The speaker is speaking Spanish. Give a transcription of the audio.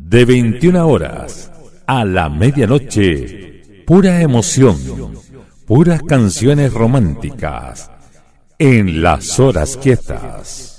De 21 horas a la medianoche, pura emoción, puras canciones románticas en Las Horas Quietas.